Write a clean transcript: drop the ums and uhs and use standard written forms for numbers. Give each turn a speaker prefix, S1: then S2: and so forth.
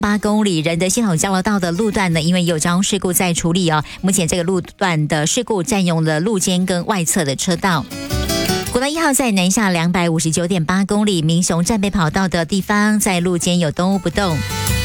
S1: 8公里仁德系统交流道的路段呢，因为有交通事故在处理哦。目前这个路段的事故占用了路肩跟外侧的车道。国道1号在南下259.8公里，民雄战备跑道的地方，在路肩有动物不动。